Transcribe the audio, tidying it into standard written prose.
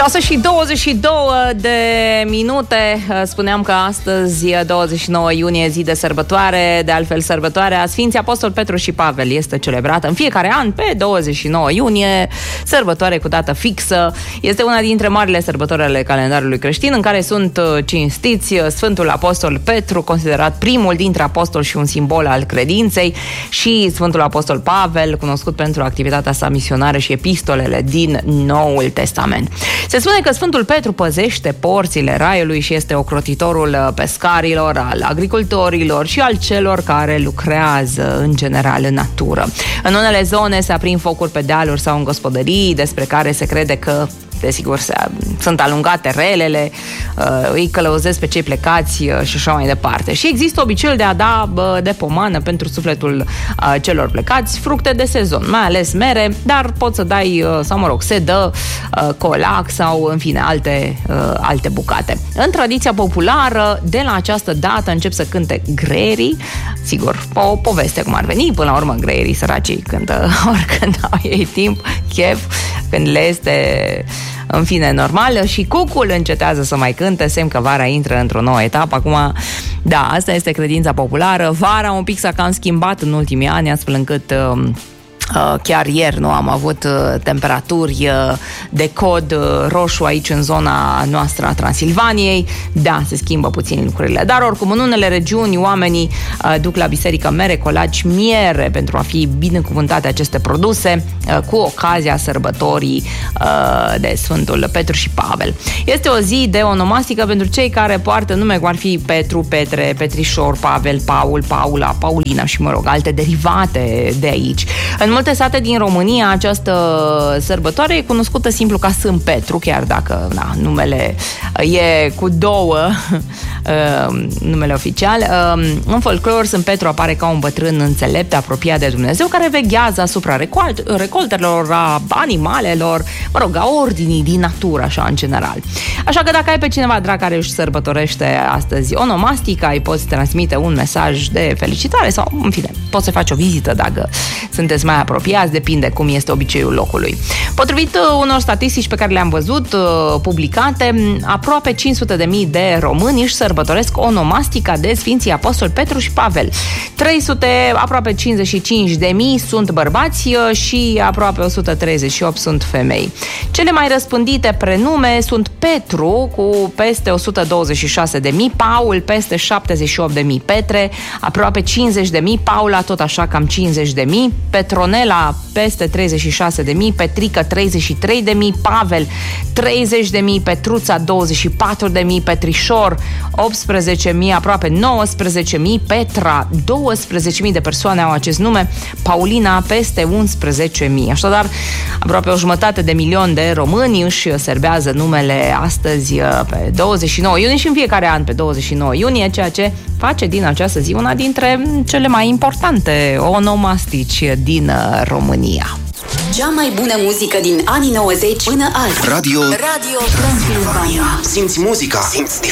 6:22. Spuneam că astăzi, 29 iunie, zi de sărbătoare. De altfel, sărbătoarea Sfinții Apostol Petru și Pavel este celebrată în fiecare an pe 29 iunie, sărbătoare cu dată fixă. Este una dintre marile sărbători ale calendarului creștin, în care sunt cinstiți Sfântul Apostol Petru, considerat primul dintre apostoli și un simbol al credinței, și Sfântul Apostol Pavel, cunoscut pentru activitatea sa misionară și epistolele din Noul Testament. Se spune că Sfântul Petru păzește porțile raiului și este ocrotitorul pescarilor, al agricultorilor și al celor care lucrează în general în natură. În unele zone se aprind focuri pe dealuri sau în gospodării, despre care se crede că, desigur, sunt alungate relele, îi călăuzesc pe cei plecați și așa mai departe. Și există obiceiul de a da de pomană pentru sufletul celor plecați fructe de sezon, mai ales mere, dar poți să dai, sau mă rog, se dă colac sau, în fine, alte bucate. În tradiția populară, de la această dată încep să cânte greierii, sigur, o poveste cum ar veni, până la urmă greierii săracii cântă oricând au ei timp, chef, când le este, în fine, normal, și cucul încetează să mai cânte, semn că vara intră într-o nouă etapă. Acum, da, asta este credința populară. Vara un pic s-a cam schimbat în ultimii ani, astfel încât chiar ieri nu am avut temperaturi de cod roșu aici în zona noastră a Transilvaniei. Da, se schimbă puțin lucrurile, dar oricum în unele regiuni oamenii duc la biserică mere, colaci, miere pentru a fi binecuvântate aceste produse cu ocazia sărbătorii de Sfântul Petru și Pavel. Este o zi de onomastică pentru cei care poartă nume cum ar fi Petru, Petre, Petrișor, Pavel, Paul, Paula, Paulina și, mă rog, alte derivate de aici. În multe sate din România această sărbătoare e cunoscută simplu ca Sfânt Petru, chiar dacă numele e cu două, numele oficial. În folclor, Sfânt Petru apare ca un bătrân înțelept, apropiat de Dumnezeu, care veghează asupra recoltelor, a animalelor, mă rog, a ordinii din natură, așa, în general. Așa că dacă ai pe cineva drag care își sărbătorește astăzi onomastica, îi poți transmite un mesaj de felicitare sau, în fine, poți să faci o vizită dacă sunteți mai apropiați, depinde cum este obiceiul locului. Potrivit unor statistici pe care le-am văzut publicate, aproape 500.000 de români își sărbătoresc onomastica de Sfinții Apostoli Petru și Pavel. 300, aproape 55.000 sunt bărbați și aproape 138 sunt femei. Cele mai răspândite prenume sunt Petru, cu peste 126.000, Paul peste 78.000, Petre aproape 50.000, Paula tot așa cam 50.000, Petronela peste 36.000, Petrică 33.000, Pavel 30.000, Petruța 24.000, Petrișor 18.000, aproape 19.000, Petra 12.000 de persoane au acest nume, Paulina peste 11.000. Așadar, aproape 500.000 de români își serbează numele astăzi pe 29 iunie și în fiecare an pe 29 iunie, ceea ce face din această zi una dintre cele mai importante onomastici din România. Cea mai bună muzică din anii 90 până azi. Radio Transilvania. Simți muzica, simți